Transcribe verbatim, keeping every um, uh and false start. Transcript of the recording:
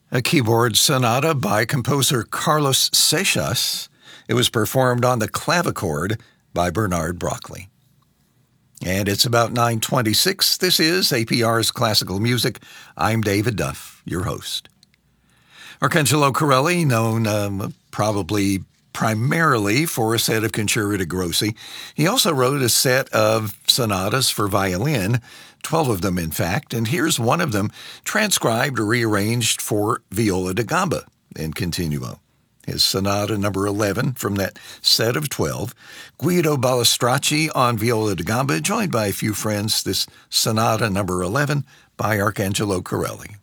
a keyboard sonata by composer Carlos Seixas. It was performed on the clavichord by Bernard Broccoli. And it's about nine twenty-six. This is A P R's Classical Music. I'm David Duff, your host. Arcangelo Corelli, known um, probably primarily for a set of Concerti Grossi. He also wrote a set of sonatas for violin, twelve of them in fact, and here's one of them transcribed or rearranged for viola da gamba in continuo. His sonata number eleven from that set of twelve. Guido Balistracci on viola da gamba, joined by a few friends, this sonata number eleven by Arcangelo Corelli.